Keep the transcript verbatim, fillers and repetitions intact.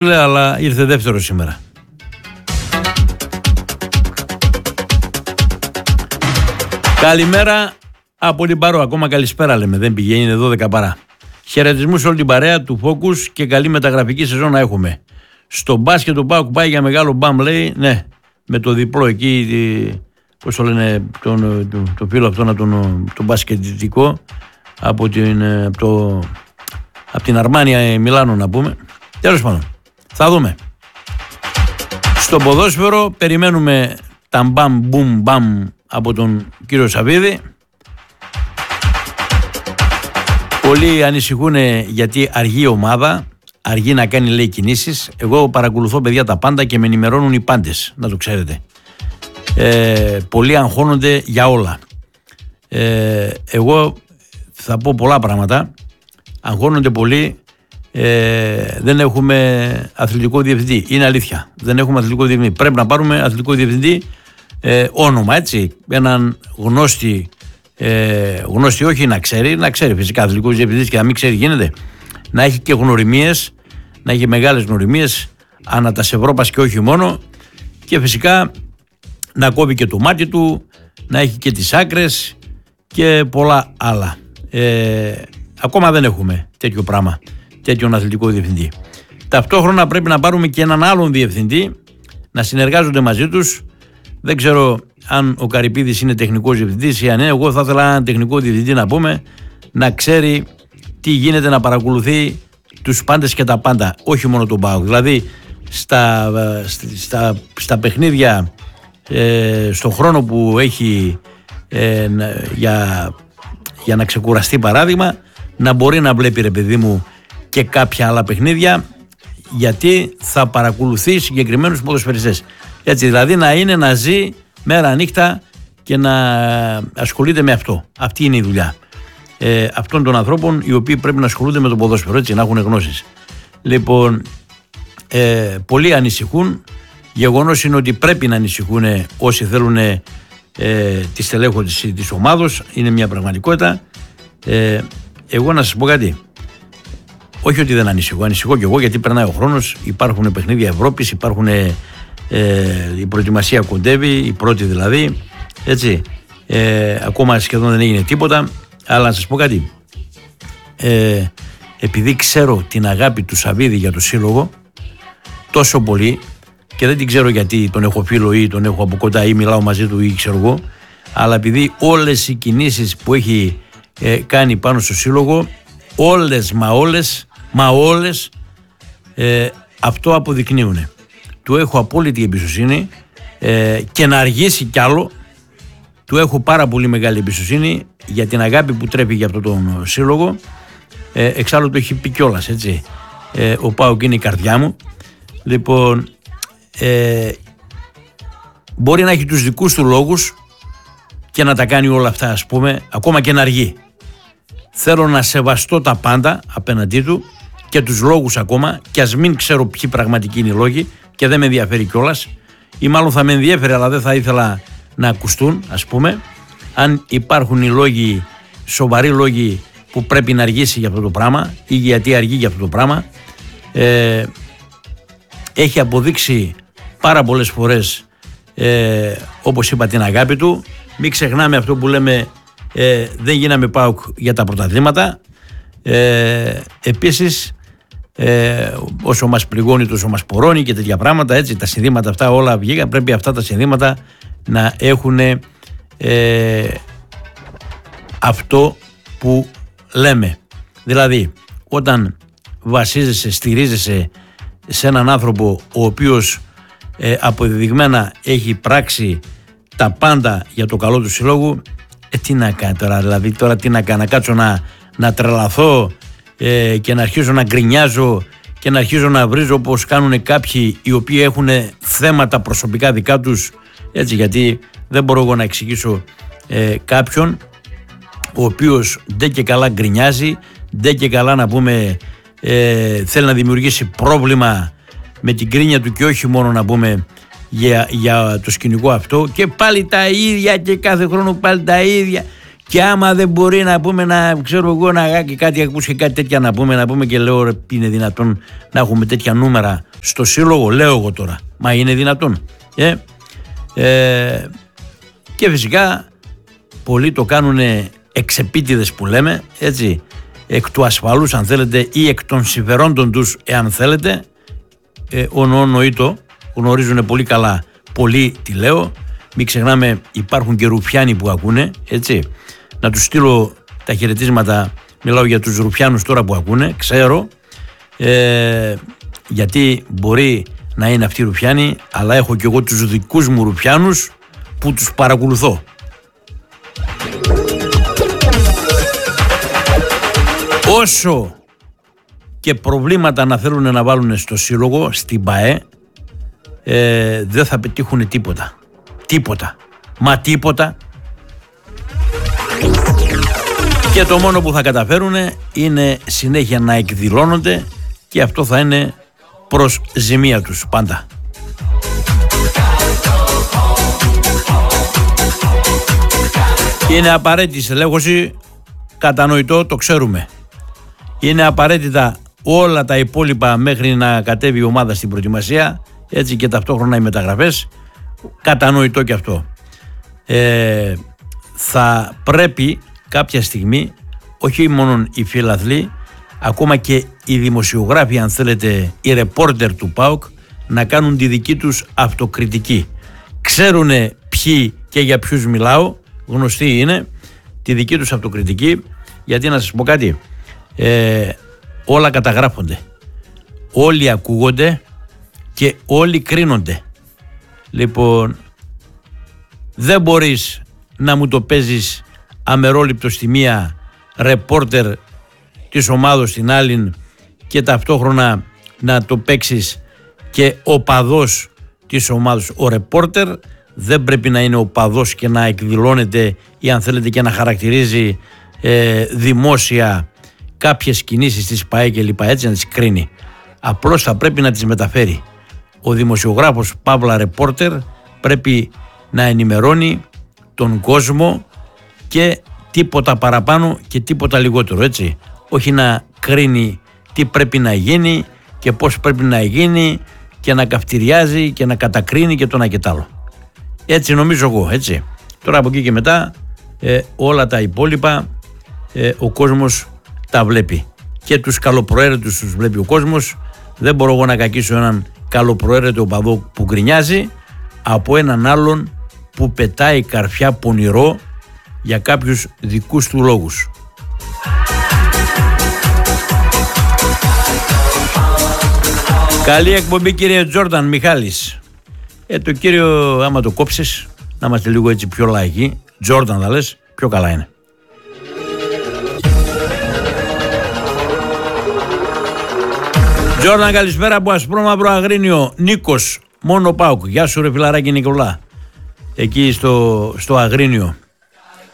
αλλά ήρθε δεύτερο σήμερα. Καλημέρα από την Παρό. Ακόμα καλησπέρα λέμε, δεν πηγαίνει, είναι δώδεκα παρά. Χαιρετισμούς σε όλη την παρέα του Focus και καλή μεταγραφική σεζόν να έχουμε. Στο μπάσκετ το ΠΑΟΚ πάει για μεγάλο μπαμ, λέει, ναι, με το διπλό εκεί, πώς το λένε, τον, το, το φίλο αυτό, τον, τον μπασκετικό, από την, το, από την Αρμάνια Μιλάνο να πούμε. Τέλος πάντων, θα δούμε. Στο ποδόσφαιρο περιμένουμε τα μπαμ μπουμ μπαμ από τον κύριο Σαββίδη. Πολλοί ανησυχούν γιατί αργεί η ομάδα, αργεί να κάνει, λέει, κινήσεις. Εγώ παρακολουθώ, παιδιά, τα πάντα και με ενημερώνουν οι πάντες, να το ξέρετε. Ε, πολλοί αγχώνονται για όλα. Ε, εγώ θα πω πολλά πράγματα. Αγχώνονται πολλοί. Ε, δεν έχουμε αθλητικό διευθυντή. Είναι αλήθεια. Δεν έχουμε αθλητικό διευθυντή. Πρέπει να πάρουμε αθλητικό διευθυντή, ε, όνομα, έτσι. Έναν γνώστη. Ε, γνώστη, όχι να ξέρει, να ξέρει φυσικά αθλητικός διευθυντής και να μην ξέρει γίνεται. Να έχει και γνωριμίες, να έχει μεγάλες γνωριμίες ανά τα Ευρώπας και όχι μόνο, και φυσικά να κόβει και το μάτι του, να έχει και τις άκρες και πολλά άλλα. Ε, ακόμα δεν έχουμε τέτοιο πράγμα, τέτοιον αθλητικό διευθυντή. Ταυτόχρονα πρέπει να πάρουμε και έναν άλλον διευθυντή, να συνεργάζονται μαζί τους. Δεν ξέρω αν ο Καρυπίδης είναι τεχνικός διευθυντής ή αν είναι. Εγώ θα ήθελα έναν τεχνικό διευθυντή να πούμε, να ξέρει τι γίνεται, να παρακολουθεί τους πάντες και τα πάντα, όχι μόνο τον ΠΑΟΚ. Δηλαδή στα, στα, στα παιχνίδια, ε, στον χρόνο που έχει ε, για, για να ξεκουραστεί, παράδειγμα, να μπορεί να βλέπει, ρε παιδί μου, και κάποια άλλα παιχνίδια, γιατί θα παρακολουθεί συγκεκριμένους ποδοσφαιριστές. Έτσι, δηλαδή να είναι, να ζει μέρα νύχτα και να ασχολείται με αυτό. Αυτή είναι η δουλειά ε, αυτών των ανθρώπων, οι οποίοι πρέπει να ασχολούνται με το ποδόσφαιρο, έτσι, να έχουν γνώσεις. Λοιπόν, ε, πολλοί ανησυχούν. Γεγονός είναι ότι πρέπει να ανησυχούν όσοι θέλουν ε, τη στελέχωση της ομάδος. Είναι μια πραγματικότητα. Ε, εγώ να σας πω κάτι. Όχι ότι δεν ανησυχώ, ανησυχώ και εγώ, γιατί περνάει ο χρόνος, υπάρχουν παιχνίδια Ευρώπης, υπάρχουν, ε, ε, η προετοιμασία κοντεύει, η πρώτη δηλαδή, έτσι, ε, ακόμα σχεδόν δεν έγινε τίποτα, αλλά να σας πω κάτι, ε, επειδή ξέρω την αγάπη του Σαββίδη για το σύλλογο τόσο πολύ, και δεν την ξέρω γιατί τον έχω φίλο ή τον έχω από κοντά ή μιλάω μαζί του ή ξέρω εγώ, αλλά επειδή όλες οι κινήσεις που έχει ε, κάνει πάνω στο σύλλογο, όλες μα όλες Μα όλες ε, αυτό αποδεικνύουν. Του έχω απόλυτη εμπιστοσύνη ε, και να αργήσει κι άλλο, του έχω πάρα πολύ μεγάλη εμπιστοσύνη για την αγάπη που τρέφει για αυτόν τον σύλλογο. Ε, εξάλλου το έχει πει κιόλας, έτσι. Ε, ο ΠΑΟΚ είναι η καρδιά μου. Λοιπόν, ε, μπορεί να έχει τους δικούς του λόγους και να τα κάνει όλα αυτά, ας πούμε, ακόμα και να αργεί. Θέλω να σεβαστώ τα πάντα απέναντί του και τους λόγους ακόμα, και ας μην ξέρω ποιοι πραγματικοί είναι οι λόγοι και δεν με ενδιαφέρει κιόλας, ή μάλλον θα με ενδιαφέρει αλλά δεν θα ήθελα να ακουστούν, ας πούμε, αν υπάρχουν οι λόγοι, σοβαροί λόγοι που πρέπει να αργήσει για αυτό το πράγμα ή γιατί αργεί για αυτό το πράγμα. Ε, έχει αποδείξει πάρα πολλές φορές, ε, όπως είπα, την αγάπη του. Μην ξεχνάμε αυτό που λέμε, Ε, δεν γίναμε ΠΑΟΚ για τα πρωταθλήματα. Ε, επίσης, ε, όσο μας πληγώνει τόσο μας πορώνει και τέτοια πράγματα, έτσι, τα συνδύματα αυτά όλα βγήκαν. Πρέπει αυτά τα συνδύματα να έχουν ε, αυτό που λέμε. Δηλαδή, όταν βασίζεσαι, στηρίζεσαι σε έναν άνθρωπο ο οποίος ε, αποδεδειγμένα έχει πράξει τα πάντα για το καλό του συλλόγου, Ε, τι να κάνω τώρα, δηλαδή τώρα τι να κάνω, να κάτσω να, να τρελαθώ ε, και να αρχίζω να γκρινιάζω και να αρχίζω να βρίζω όπως κάνουν κάποιοι οι οποίοι έχουν θέματα προσωπικά δικά τους, έτσι, γιατί δεν μπορώ εγώ να εξηγήσω ε, κάποιον ο οποίος δεν και καλά γκρινιάζει, δεν και καλά να πούμε ε, θέλει να δημιουργήσει πρόβλημα με την γκρίνια του και όχι μόνο να πούμε για, για το σκηνικό αυτό, και πάλι τα ίδια και κάθε χρόνο πάλι τα ίδια Και άμα δεν μπορεί να πούμε, να ξέρω εγώ, να και κάτι ακούς και κάτι τέτοια να πούμε, να πούμε και λέω ρε, είναι δυνατόν να έχουμε τέτοια νούμερα στο σύλλογο, λέω εγώ τώρα. Μα είναι δυνατόν. Ε, ε, και φυσικά πολλοί το κάνουν εξεπίτηδες που λέμε, έτσι, εκ του ασφαλούς αν θέλετε ή εκ των συμφερόντων τους εάν θέλετε. Ε, ονονοήτο, γνωρίζουν πολύ καλά, πολλοί τι λέω. Μην ξεχνάμε, υπάρχουν και ρουφιάνοι που ακούνε, έτσι. Να τους στείλω τα χαιρετίσματα, μιλάω για τους ρουφιάνους τώρα που ακούνε, ξέρω, ε, γιατί μπορεί να είναι αυτοί οι ρουφιάνοι, αλλά έχω και εγώ τους δικούς μου ρουφιάνους που τους παρακολουθώ. Όσο και προβλήματα να θέλουν να βάλουν στο σύλλογο, στην ΠΑΕ, ε, δεν θα πετύχουν τίποτα. Τίποτα. Μα τίποτα. Και το μόνο που θα καταφέρουν είναι συνέχεια να εκδηλώνονται και αυτό θα είναι προς ζημία τους πάντα. Είναι απαραίτητη η στελέχωση, κατανοητό, το ξέρουμε. Είναι απαραίτητα όλα τα υπόλοιπα μέχρι να κατέβει η ομάδα στην προετοιμασία, έτσι και ταυτόχρονα οι μεταγραφές, κατανοητό και αυτό. Ε, θα πρέπει κάποια στιγμή, όχι μόνο οι φιλαθλοί, ακόμα και οι δημοσιογράφοι, αν θέλετε, οι ρεπόρτερ του ΠΑΟΚ, να κάνουν τη δική τους αυτοκριτική. Ξέρουνε ποιοι και για ποιους μιλάω, γνωστή είναι, τη δική τους αυτοκριτική, γιατί να σας πω κάτι, ε, όλα καταγράφονται, όλοι ακούγονται και όλοι κρίνονται. Λοιπόν, δεν μπορείς να μου το παίζεις αμερόληπτο στη μία, ρεπόρτερ της ομάδος στην άλλη, και ταυτόχρονα να το παίξεις και οπαδός της ομάδας. Ο ρεπόρτερ δεν πρέπει να είναι οπαδός και να εκδηλώνεται ή αν θέλετε και να χαρακτηρίζει ε, δημόσια κάποιες κινήσεις της ΠΑΕ και λοιπά, έτσι να τις κρίνει. Απλώς θα πρέπει να τις μεταφέρει. Ο δημοσιογράφος παύλα ρεπόρτερ πρέπει να ενημερώνει τον κόσμο και τίποτα παραπάνω και τίποτα λιγότερο, έτσι. Όχι να κρίνει τι πρέπει να γίνει και πώς πρέπει να γίνει και να καυτηριάζει και να κατακρίνει και το ένα και τ' άλλο. Έτσι νομίζω εγώ, έτσι. Τώρα από εκεί και μετά ε, όλα τα υπόλοιπα ε, ο κόσμος τα βλέπει. Και τους καλοπροαίρετους τους βλέπει ο κόσμος. Δεν μπορώ εγώ να κακίσω έναν καλοπροαίρετο οπαδό που γκρινιάζει από έναν άλλον που πετάει καρφιά πονηρό για κάποιους δικούς του λόγους. Καλή εκπομπή κύριε Τζόρνταν, Μιχάλης. Ε, το κύριο, άμα το κόψεις, να είμαστε λίγο έτσι πιο λαϊκοί, Τζόρνταν θα λες, πιο καλά είναι. Τζόρνταν, καλησπέρα από Ασπρόμαυρο Αγρίνιο. Νίκος, μόνο ΠΑΟΚ. Γεια σου ρε φιλαράκι Νικολά. Εκεί στο, στο Αγρίνιο.